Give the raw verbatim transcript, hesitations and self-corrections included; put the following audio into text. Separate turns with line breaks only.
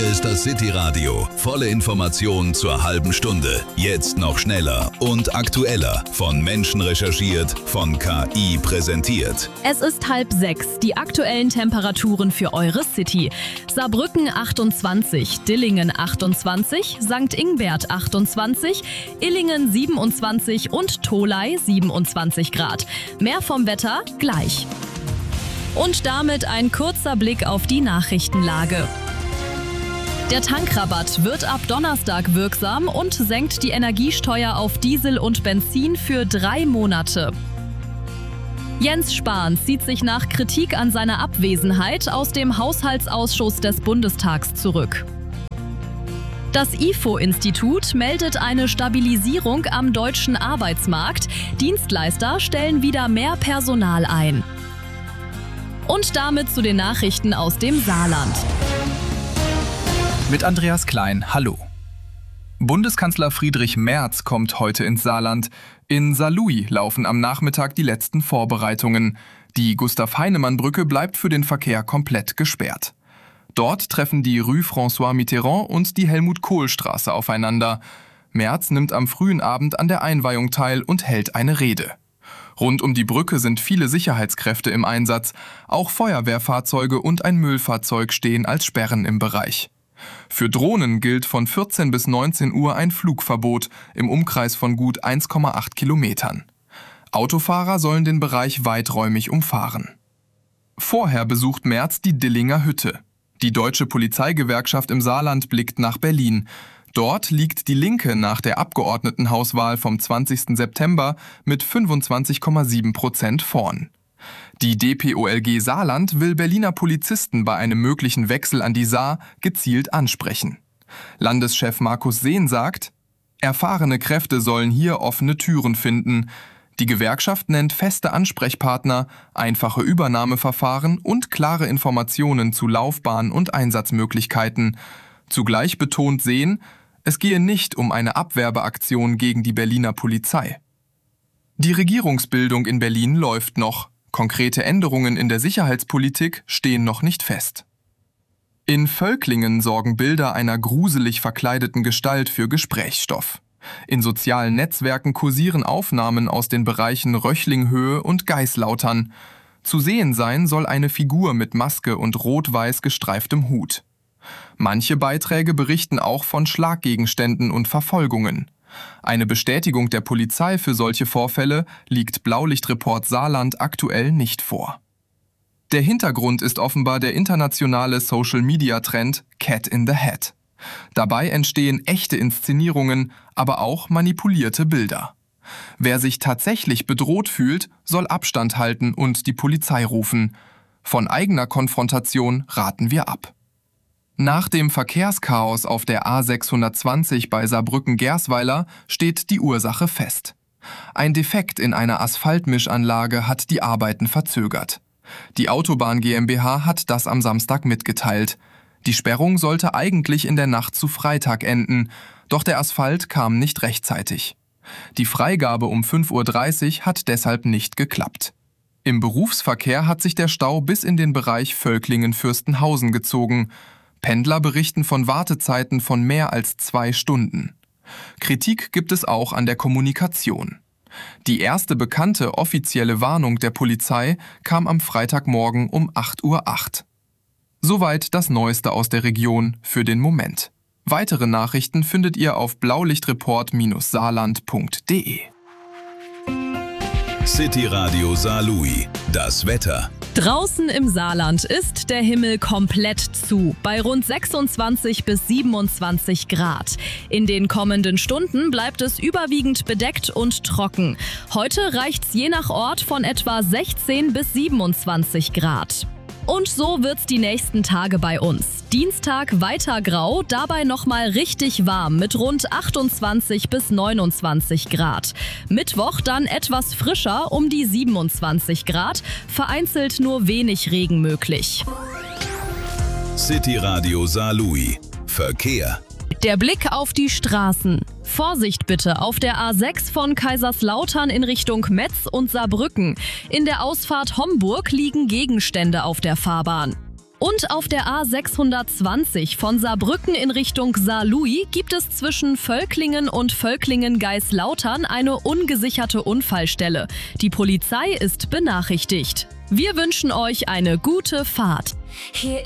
Hier ist das City Radio. Volle Informationen zur halben Stunde. Jetzt noch schneller und aktueller. Von Menschen recherchiert, von K I präsentiert.
Es ist halb sechs. Die aktuellen Temperaturen für eure City. Saarbrücken achtundzwanzig, Dillingen achtundzwanzig, Sankt Ingbert achtundzwanzig, Illingen siebenundzwanzig und Tholey siebenundzwanzig Grad. Mehr vom Wetter gleich. Und damit ein kurzer Blick auf die Nachrichtenlage. Der Tankrabatt wird ab Donnerstag wirksam und senkt die Energiesteuer auf Diesel und Benzin für drei Monate. Jens Spahn zieht sich nach Kritik an seiner Abwesenheit aus dem Haushaltsausschuss des Bundestags zurück. Das I F O-Institut meldet eine Stabilisierung am deutschen Arbeitsmarkt. Dienstleister stellen wieder mehr Personal ein. Und damit zu den Nachrichten aus dem Saarland.
Mit Andreas Klein, hallo. Bundeskanzler Friedrich Merz kommt heute ins Saarland. In Saarlouis laufen am Nachmittag die letzten Vorbereitungen. Die Gustav-Heinemann-Brücke bleibt für den Verkehr komplett gesperrt. Dort treffen die Rue François Mitterrand und die Helmut-Kohl-Straße aufeinander. Merz nimmt am frühen Abend an der Einweihung teil und hält eine Rede. Rund um die Brücke sind viele Sicherheitskräfte im Einsatz. Auch Feuerwehrfahrzeuge und ein Müllfahrzeug stehen als Sperren im Bereich. Für Drohnen gilt von vierzehn bis neunzehn Uhr ein Flugverbot im Umkreis von gut eins Komma acht Kilometern. Autofahrer sollen den Bereich weiträumig umfahren. Vorher besucht Merz die Dillinger Hütte. Die Deutsche Polizeigewerkschaft im Saarland blickt nach Berlin. Dort liegt die Linke nach der Abgeordnetenhauswahl vom zwanzigsten September mit fünfundzwanzig Komma sieben Prozent vorn. Die D P O L G Saarland will Berliner Polizisten bei einem möglichen Wechsel an die Saar gezielt ansprechen. Landeschef Markus Sehn sagt, erfahrene Kräfte sollen hier offene Türen finden. Die Gewerkschaft nennt feste Ansprechpartner, einfache Übernahmeverfahren und klare Informationen zu Laufbahn und Einsatzmöglichkeiten. Zugleich betont Sehn, es gehe nicht um eine Abwerbeaktion gegen die Berliner Polizei. Die Regierungsbildung in Berlin läuft noch. Konkrete Änderungen in der Sicherheitspolitik stehen noch nicht fest. In Völklingen sorgen Bilder einer gruselig verkleideten Gestalt für Gesprächsstoff. In sozialen Netzwerken kursieren Aufnahmen aus den Bereichen Röchlinghöhe und Geislautern. Zu sehen sein soll eine Figur mit Maske und rot-weiß gestreiftem Hut. Manche Beiträge berichten auch von Schlaggegenständen und Verfolgungen. Eine Bestätigung der Polizei für solche Vorfälle liegt Blaulichtreport Saarland aktuell nicht vor. Der Hintergrund ist offenbar der internationale Social-Media-Trend Cat in the Hat. Dabei entstehen echte Inszenierungen, aber auch manipulierte Bilder. Wer sich tatsächlich bedroht fühlt, soll Abstand halten und die Polizei rufen. Von eigener Konfrontation raten wir ab. Nach dem Verkehrschaos auf der A sechshundertzwanzig bei Saarbrücken-Gersweiler steht die Ursache fest. Ein Defekt in einer Asphaltmischanlage hat die Arbeiten verzögert. Die Autobahn GmbH hat das am Samstag mitgeteilt. Die Sperrung sollte eigentlich in der Nacht zu Freitag enden, doch der Asphalt kam nicht rechtzeitig. Die Freigabe um fünf Uhr dreißig hat deshalb nicht geklappt. Im Berufsverkehr hat sich der Stau bis in den Bereich Völklingen-Fürstenhausen gezogen. Pendler berichten von Wartezeiten von mehr als zwei Stunden. Kritik gibt es auch an der Kommunikation. Die erste bekannte offizielle Warnung der Polizei kam am Freitagmorgen um acht Uhr acht. Soweit das Neueste aus der Region für den Moment. Weitere Nachrichten findet ihr auf blaulichtreport saarland punkt de.
City Radio Saarlouis. Das Wetter.
Draußen im Saarland ist der Himmel komplett zu, bei rund sechsundzwanzig bis siebenundzwanzig Grad. In den kommenden Stunden bleibt es überwiegend bedeckt und trocken. Heute reicht's je nach Ort von etwa sechzehn bis siebenundzwanzig Grad. Und so wird's die nächsten Tage bei uns. Dienstag weiter grau, dabei nochmal richtig warm mit rund achtundzwanzig bis neunundzwanzig Grad. Mittwoch dann etwas frischer, um die siebenundzwanzig Grad, vereinzelt nur wenig Regen möglich.
City Radio Saarlouis. Verkehr.
Der Blick auf die Straßen. Vorsicht bitte auf der A sechs von Kaiserslautern in Richtung Metz und Saarbrücken. In der Ausfahrt Homburg liegen Gegenstände auf der Fahrbahn. Und auf der A sechshundertzwanzig von Saarbrücken in Richtung Saarlouis gibt es zwischen Völklingen und Völklingen-Geislautern eine ungesicherte Unfallstelle. Die Polizei ist benachrichtigt. Wir wünschen euch eine gute Fahrt.
Hier